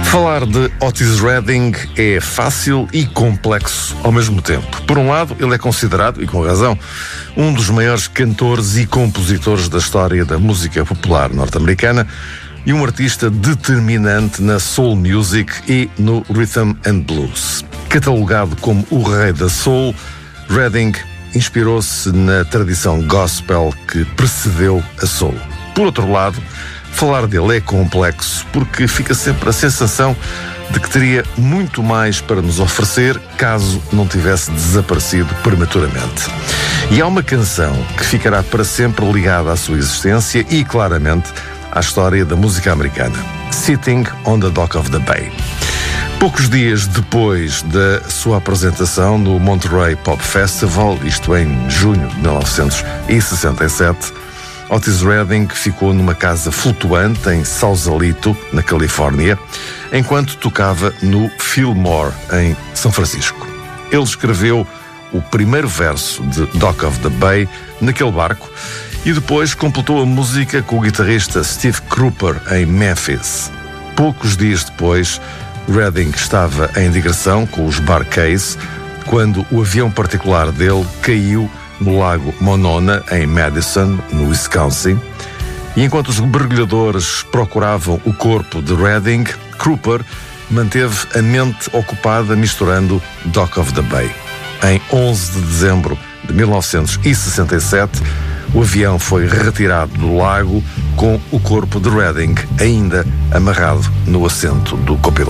Falar de Otis Redding é fácil e complexo ao mesmo tempo. Por um lado, ele é considerado, e com razão, um dos maiores cantores e compositores da história da música popular norte-americana e um artista determinante na soul music e no rhythm and blues. Catalogado como o rei da soul, Redding inspirou-se na tradição gospel que precedeu a soul. Por outro lado, falar dele é complexo porque fica sempre a sensação de que teria muito mais para nos oferecer caso não tivesse desaparecido prematuramente. E há uma canção que ficará para sempre ligada à sua existência e, claramente, à história da música americana. Sitting on the Dock of the Bay. Poucos dias depois da sua apresentação no Monterey Pop Festival, isto em junho de 1967, Otis Redding ficou numa casa flutuante em Sausalito, na Califórnia, enquanto tocava no Fillmore, em São Francisco. Ele escreveu o primeiro verso de Dock of the Bay naquele barco e depois completou a música com o guitarrista Steve Cropper em Memphis. Poucos dias depois, Redding estava em digressão com os Bar-Kays quando o avião particular dele caiu no lago Monona, em Madison, no Wisconsin, e enquanto os mergulhadores procuravam o corpo de Redding, Cropper manteve a mente ocupada misturando Dock of the Bay. Em 11 de dezembro de 1967, o avião foi retirado do lago com o corpo de Redding ainda amarrado no assento do copiloto.